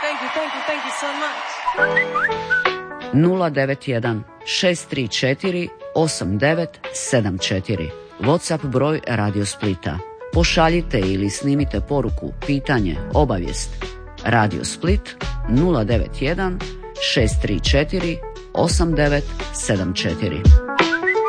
Thank you so much. 091 634 8974 WhatsApp broj Radio Splita. Pošaljite ili snimite poruku, pitanje, obavijest. Radio Split 091 634 8974.